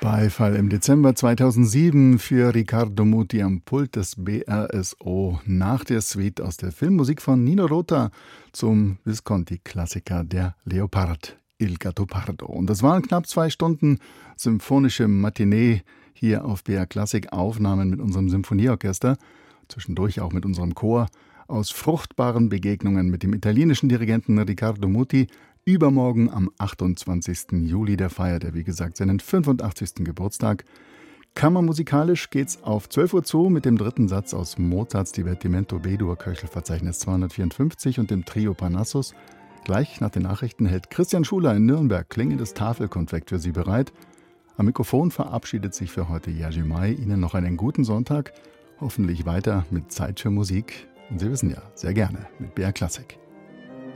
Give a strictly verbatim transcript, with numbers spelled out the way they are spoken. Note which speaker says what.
Speaker 1: Beifall im Dezember zweitausendsieben für Riccardo Muti am Pult des B R S O nach der Suite aus der Filmmusik von Nino Rota zum Visconti-Klassiker Der Leopard, Il Gattopardo. Und das waren knapp zwei Stunden symphonische Matinee hier auf B R Klassik, Aufnahmen mit unserem Symphonieorchester, zwischendurch auch mit unserem Chor, aus fruchtbaren Begegnungen mit dem italienischen Dirigenten Riccardo Muti. Übermorgen am achtundzwanzigsten Juli, der feiert er, wie gesagt, seinen fünfundachtzigsten Geburtstag. Kammermusikalisch geht's auf zwölf Uhr zu mit dem dritten Satz aus Mozarts Divertimento B-Dur, Köchelverzeichnis zweihundertvierundfünfzig und dem Trio Parnassus. Gleich nach den Nachrichten hält Christian Schuler in Nürnberg klingendes Tafelkonfekt für Sie bereit. Am Mikrofon verabschiedet sich für heute Jerzy May. Ihnen noch einen guten Sonntag, hoffentlich weiter mit Zeit für Musik. Und Sie wissen ja, sehr gerne mit B R Klassik.